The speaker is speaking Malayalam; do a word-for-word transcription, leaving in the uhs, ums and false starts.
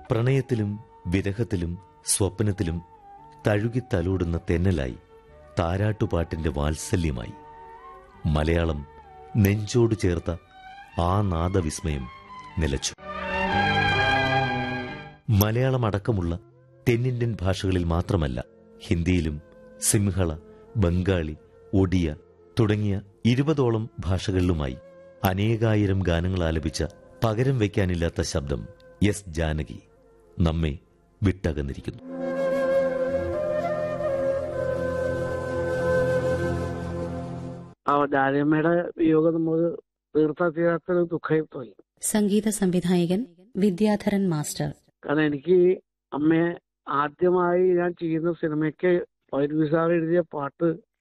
പ്രണയത്തിലും വിരഹത്തിലും സ്വപ്നത്തിലും തഴുകിത്തലോടുന്ന തെന്നലായി, താരാട്ടുപാട്ടിന്റെ വാത്സല്യമായി മലയാളം നെഞ്ചോട് ചേർത്ത ആ നാദവിസ്മയം നിലച്ചു. മലയാളമടക്കമുള്ള തെന്നിന്ത്യൻ ഭാഷകളിൽ മാത്രമല്ല, ഹിന്ദിയിലും സിംഹള, ബംഗാളി, ഒഡിയ തുടങ്ങിയ ഇരുപതോളം ഭാഷകളിലുമായി അനേകായിരം ഗാനങ്ങൾ ആലപിച്ച പകരം വയ്ക്കാനില്ലാത്ത ശബ്ദം എസ് ജാനകി നമ്മെ വിട്ടകന്നിരിക്കുന്നു. ജാനകിയമ്മയുടെ വിയോഗം നമുക്ക് തീർത്താ തീരാത്തൊരു ദുഃഖമായി തോന്നി. സംഗീത സംവിധായകൻ വിദ്യാധരൻ മാസ്റ്റർ. കാരണം എനിക്ക് അമ്മയെ ആദ്യമായി ഞാൻ ചെയ്യുന്ന സിനിമയ്ക്ക് പൈരുവിസാർ എഴുതിയ പാട്ട്